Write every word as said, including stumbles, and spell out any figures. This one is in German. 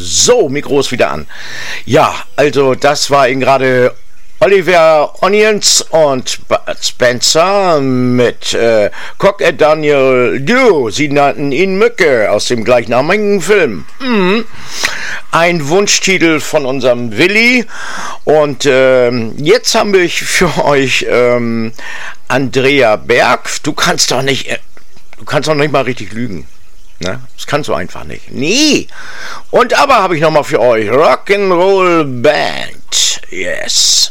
So, Mikro ist wieder an. Ja, also das war eben gerade Oliver Onions und Bud Spencer mit äh, Cock and Daniel Duo. Sie nannten ihn Mücke aus dem gleichnamigen Film. Mhm. Ein Wunschtitel von unserem Willi. Und ähm, jetzt haben wir für euch ähm, Andrea Berg. Du kannst doch nicht, du kannst doch nicht mal richtig lügen. Ne? Das kannst du einfach nicht. Nie. Und aber habe ich nochmal für euch Rock'n'Roll Band. Yes.